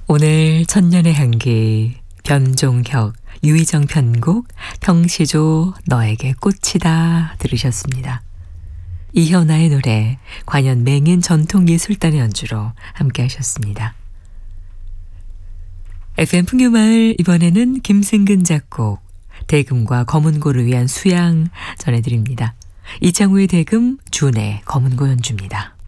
오늘 천년의 향기, 변종혁, 유희정 편곡, 평시조 너에게 꽃이다 들으셨습니다. 이현아의 노래, 관현 맹인 전통예술단의 연주로 함께 하셨습니다. FM 풍요마을 이번에는 김승근 작곡, 대금과 검은고를 위한 수양 전해드립니다. 이창우의 대금, 준의 검은고 연주입니다.